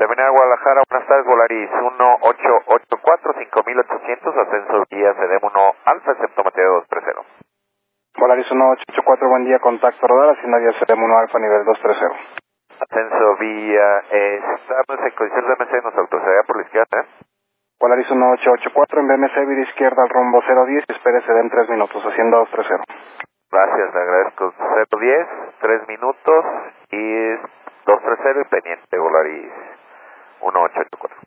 Terminal Guadalajara, buenas tardes, Volaris 1884, 5800, ascenso vía CDM 1 Alfa, excepto Mateo 230. Volaris 1884, buen día, contacto radar, hacienda vía CDM 1 Alfa, nivel 230. Ascenso vía, estamos en condiciones de BMC, nos autorizaría por la izquierda, Volaris 1884, en BMC, vida izquierda al rumbo 010, espere CDM 3 minutos, hacienda 230. Gracias, le agradezco. 010, 3 minutos y 230 y pendiente, Volaris 1884.